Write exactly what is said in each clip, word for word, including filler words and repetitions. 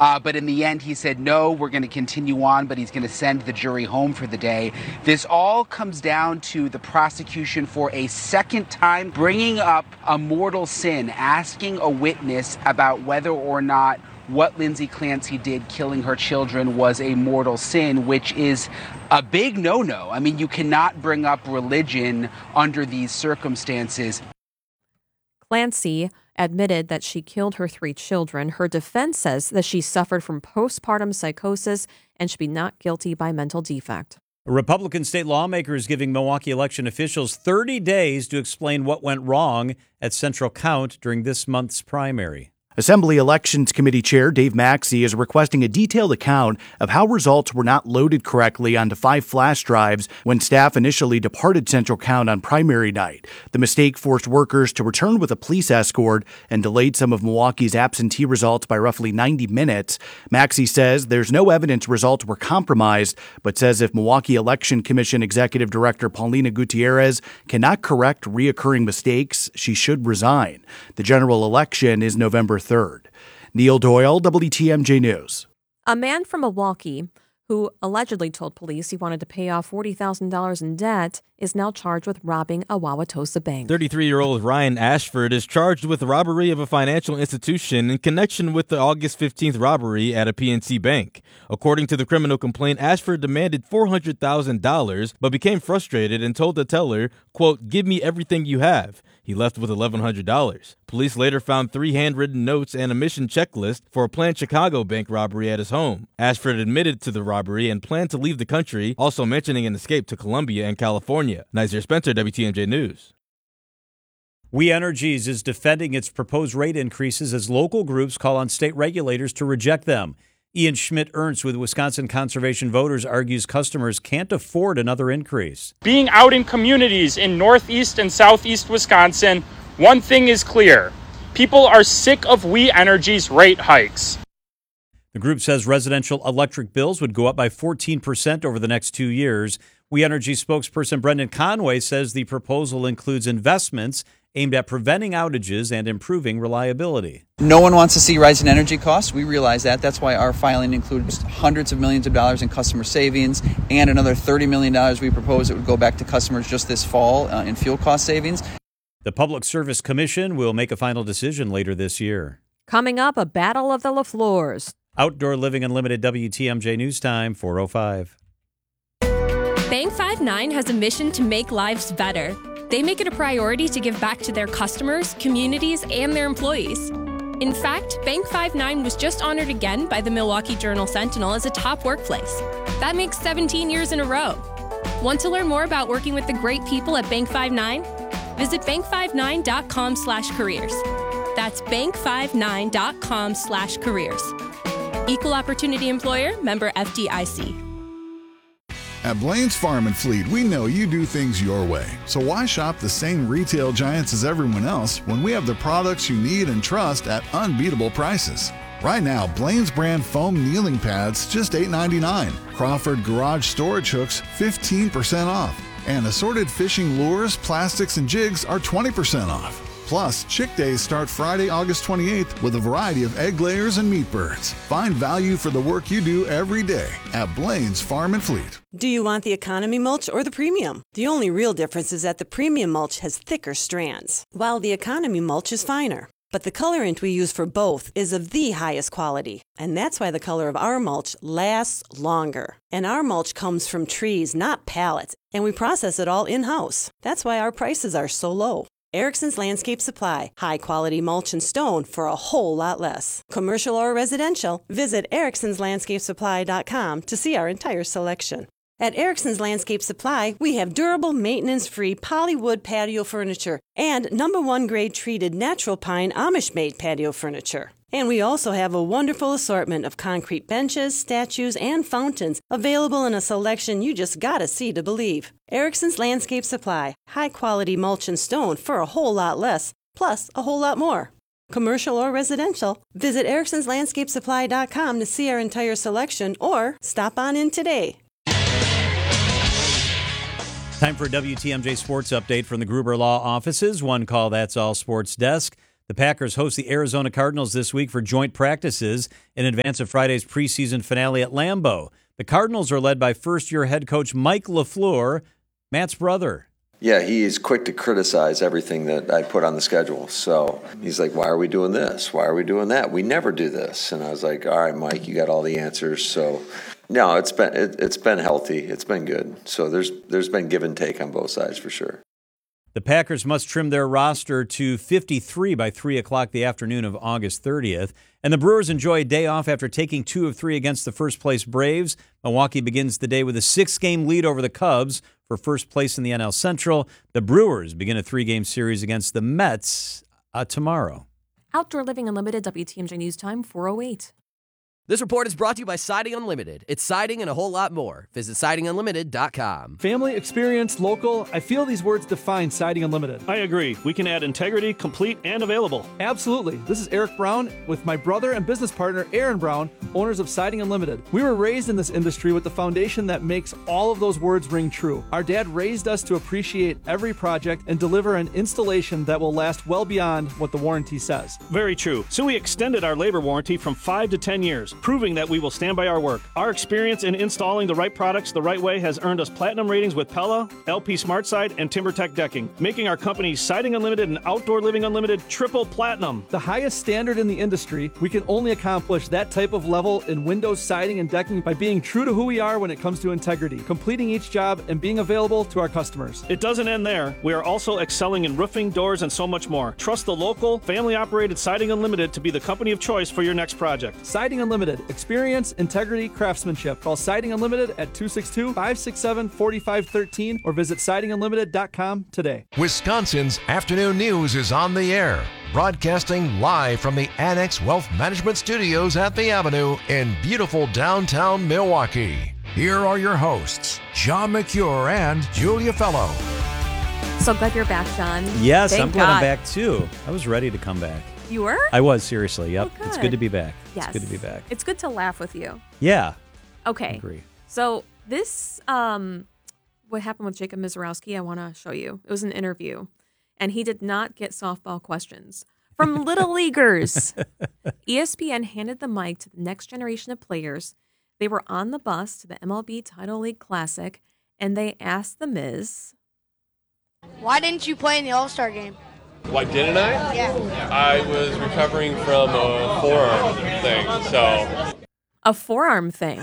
Uh, but in the end, he said, no, we're going to continue on, but he's going to send the jury home for the day. This all comes down to the prosecution for a second time bringing up a mortal sin, asking a witness about whether or not what Lindsay Clancy did, killing her children, was a mortal sin, which is a big no-no. I mean, you cannot bring up religion under these circumstances. Clancy admitted that she killed her three children. Her defense says that she suffered from postpartum psychosis and should be not guilty by mental defect. A Republican state lawmaker is giving Milwaukee election officials thirty days to explain what went wrong at Central Count during this month's primary. Assembly Elections Committee Chair Dave Maxey is requesting a detailed account of how results were not loaded correctly onto five flash drives when staff initially departed Central Count on primary night. The mistake forced workers to return with a police escort and delayed some of Milwaukee's absentee results by roughly ninety minutes. Maxey says there's no evidence results were compromised, but says if Milwaukee Election Commission Executive Director Paulina Gutierrez cannot correct reoccurring mistakes, she should resign. The general election is November third. Neil Doyle, W T M J News. A man from Milwaukee who allegedly told police he wanted to pay off forty thousand dollars in debt is now charged with robbing a Wauwatosa bank. thirty-three-year-old Ryan Ashford is charged with robbery of a financial institution in connection with the August fifteenth robbery at a P N C bank. According to the criminal complaint, Ashford demanded four hundred thousand dollars but became frustrated and told the teller, quote, "Give me everything you have." He left with eleven hundred dollars. Police later found three handwritten notes and a mission checklist for a planned Chicago bank robbery at his home. Ashford admitted to the robbery and planned to leave the country, also mentioning an escape to Colombia and California. Nazir Spencer, W T M J News. We Energies is defending its proposed rate increases as local groups call on state regulators to reject them. Ian Schmidt-Ernst with Wisconsin Conservation Voters argues customers can't afford another increase. Being out in communities in northeast and southeast Wisconsin, one thing is clear. People are sick of We Energies rate hikes. The group says residential electric bills would go up by fourteen percent over the next two years. We Energy spokesperson Brendan Conway says the proposal includes investments aimed at preventing outages and improving reliability. No one wants to see rising energy costs. We realize that. That's why our filing includes hundreds of millions of dollars in customer savings and another thirty million dollars we propose that would go back to customers just this fall uh, in fuel cost savings. The Public Service Commission will make a final decision later this year. Coming up, a battle of the LaFleurs. Outdoor Living Unlimited, W T M J News Time, four oh five. Bank five nine has a mission to make lives better. They make it a priority to give back to their customers, communities, and their employees. In fact, Bank five nine was just honored again by the Milwaukee Journal-Sentinel as a top workplace. That makes seventeen years in a row. Want to learn more about working with the great people at Bank five nine? Visit bank five nine dot com slash careers. That's bank five nine dot com slash careers. Equal Opportunity Employer, member F D I C. At Blaine's Farm and Fleet, we know you do things your way. So why shop the same retail giants as everyone else when we have the products you need and trust at unbeatable prices? Right now, Blaine's brand foam kneeling pads just eight ninety-nine. Crawford garage storage hooks fifteen percent off. And assorted fishing lures, plastics, and jigs are twenty percent off. Plus, Chick Days start Friday, August twenty-eighth with a variety of egg layers and meat birds. Find value for the work you do every day at Blaine's Farm and Fleet. Do you want the economy mulch or the premium? The only real difference is that the premium mulch has thicker strands, while the economy mulch is finer. But the colorant we use for both is of the highest quality, and that's why the color of our mulch lasts longer. And our mulch comes from trees, not pallets, and we process it all in-house. That's why our prices are so low. Erickson's Landscape Supply. High-quality mulch and stone for a whole lot less. Commercial or residential, visit ericksons landscape supply dot com to see our entire selection. At Erickson's Landscape Supply, we have durable, maintenance-free polywood patio furniture and number one grade treated natural pine Amish-made patio furniture. And we also have a wonderful assortment of concrete benches, statues, and fountains available in a selection you just gotta see to believe. Erickson's Landscape Supply. High-quality mulch and stone for a whole lot less, plus a whole lot more. Commercial or residential, visit ericksons landscape supply dot com to see our entire selection or stop on in today. Time for a W T M J Sports Update from the Gruber Law Offices. One call, that's all sports desk. The Packers host the Arizona Cardinals this week for joint practices in advance of Friday's preseason finale at Lambeau. The Cardinals are led by first-year head coach Mike LaFleur, Matt's brother. Yeah, he is quick to criticize everything that I put on the schedule. So he's like, why are we doing this? Why are we doing that? We never do this. And I was like, all right, Mike, you got all the answers. So no, it's been it, it's been healthy. It's been good. So there's there's been give and take on both sides for sure. The Packers must trim their roster to fifty-three by three o'clock the afternoon of August thirtieth. And the Brewers enjoy a day off after taking two of three against the first-place Braves. Milwaukee begins the day with a six-game lead over the Cubs for first place in the N L Central. The Brewers begin a three-game series against the Mets uh, tomorrow. Outdoor Living Unlimited, W T M J News Time, four oh eight. This report is brought to you by Siding Unlimited. It's siding and a whole lot more. Visit siding unlimited dot com. Family, experience, local. I feel these words define Siding Unlimited. I agree. We can add integrity, complete, and available. Absolutely. This is Eric Brown with my brother and business partner, Aaron Brown, owners of Siding Unlimited. We were raised in this industry with the foundation that makes all of those words ring true. Our dad raised us to appreciate every project and deliver an installation that will last well beyond what the warranty says. Very true. So we extended our labor warranty from five to ten years. Proving that we will stand by our work. Our experience in installing the right products the right way has earned us platinum ratings with Pella, L P SmartSide, and TimberTech Decking, making our companies Siding Unlimited and Outdoor Living Unlimited triple platinum. The highest standard in the industry, we can only accomplish that type of level in windows, siding, and decking by being true to who we are when it comes to integrity, completing each job, and being available to our customers. It doesn't end there. We are also excelling in roofing, doors, and so much more. Trust the local, family-operated Siding Unlimited to be the company of choice for your next project. Siding Unlimited. Experience, integrity, craftsmanship. Call Siding Unlimited at two six two, five six seven, four five one three or visit siding unlimited dot com today. Wisconsin's afternoon news is on the air, broadcasting live from the Annex Wealth Management Studios at the Avenue in beautiful downtown Milwaukee. Here are your hosts, John McCure and Julia Fellow. So glad you're back, John. Yes, Thank I'm glad God. I'm back too. I was ready to come back. You were? I was, seriously. Yep. Oh, it's good to be back. Yes. It's good to be back. It's good to laugh with you. Yeah. Okay. I agree. So this, um, what happened with Jacob Mizorowski, I want to show you. It was an interview, and he did not get softball questions from Little Leaguers. E S P N handed the mic to the next generation of players. They were on the bus to the M L B Title League Classic, and they asked the Miz, why didn't you play in the All-Star game? Why didn't I? Yeah. I was recovering from a forearm thing, so. A forearm thing?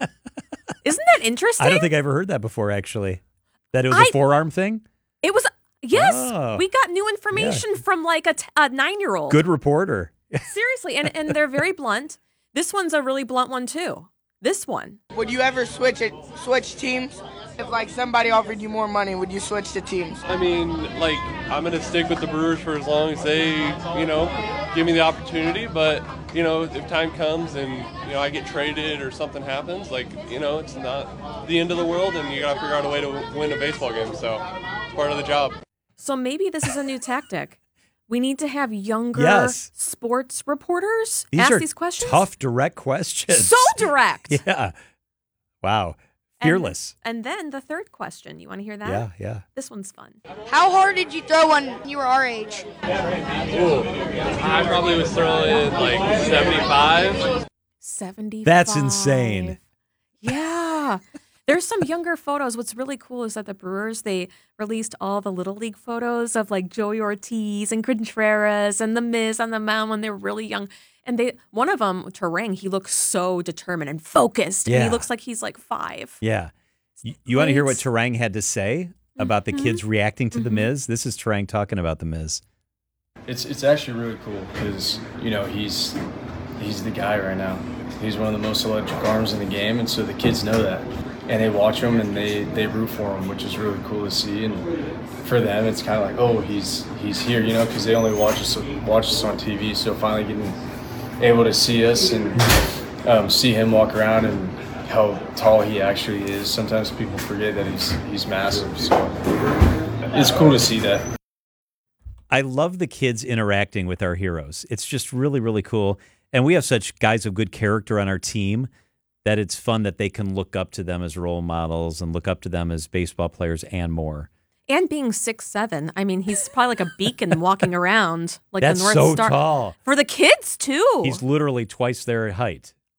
Isn't that interesting? I don't think I ever heard that before, actually. That it was I, a forearm thing? It was, yes. Oh. We got new information Yeah. from like a, t- a nine-year-old. Good reporter. Seriously, and, and they're very blunt. This one's a really blunt one, too. This one. Would you ever switch it, switch teams? If, like, somebody offered you more money, would you switch to teams? I mean, like, I'm going to stick with the Brewers for as long as they, you know, give me the opportunity. But, you know, if time comes and, you know, I get traded or something happens, like, you know, it's not the end of the world and you got to figure out a way to win a baseball game. So it's part of the job. So maybe this is a new tactic. We need to have younger Yes. sports reporters These ask are these questions. tough, direct questions. So direct. Yeah. Wow. Fearless. And, and then the third question. You want to hear that? Yeah, yeah. This one's fun. How hard did you throw when you were our age? Ooh, I probably was throwing like seventy-five. seventy-five. That's insane. Yeah. There's some younger photos. What's really cool is that the Brewers, they released all the Little League photos of like Joey Ortiz and Contreras and the Miz on the mound when they were really young. And they, one of them, Terang, he looks so determined and focused. Yeah. And he looks like he's like five. Yeah. You, you want to hear what Terang had to say about the Mhm. kids reacting to the Mhm. Miz? This is Terang talking about the Miz. It's it's actually really cool because, you know, he's he's the guy right now. He's one of the most electric arms in the game, and so the kids know that. And they watch him and they, they root for him, which is really cool to see. And for them, it's kind of like, oh, he's he's here, you know, because they only watch us watch us on T V. So finally getting able to see us and um, see him walk around and how tall he actually is. Sometimes people forget that he's he's massive. So it's cool to see that. I love the kids interacting with our heroes. It's just really, really cool. And we have such guys of good character on our team that it's fun that they can look up to them as role models and look up to them as baseball players and more. And being six seven, I mean, he's probably like a beacon walking around, like That's the North so Star. tall. For the kids, too. He's literally twice their height.